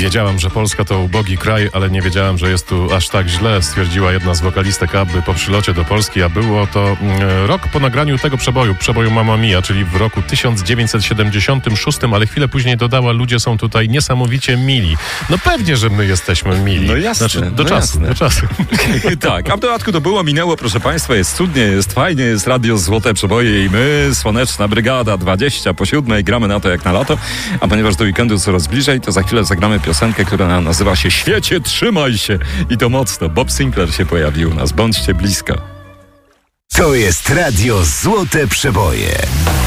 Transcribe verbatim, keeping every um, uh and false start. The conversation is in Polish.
Wiedziałam, że Polska to ubogi kraj, ale nie wiedziałam, że jest tu aż tak źle, stwierdziła jedna z wokalistek Abby po przylocie do Polski, a było to mm, rok po nagraniu tego przeboju, przeboju Mamma Mia, czyli w roku tysiąc dziewięćset siedemdziesiątym szóstym, ale chwilę później dodała, ludzie są tutaj niesamowicie mili. No pewnie, że my jesteśmy mili. No jasne, Znaczy, do no czasu, jasne. do czasu. Tak, a w dodatku to było, minęło, proszę Państwa, jest cudnie, jest fajnie, jest radio Złote Przeboje i my, Słoneczna Brygada, dwadzieścia po siódmej, gramy na to jak na lato, a ponieważ do weekendu coraz bliżej, to za chwilę zagramy piosenkę, która nazywa się Świecie, trzymaj się! I to mocno, Bob Sinclair się pojawił u nas, bądźcie blisko. To jest radio Złote Przeboje.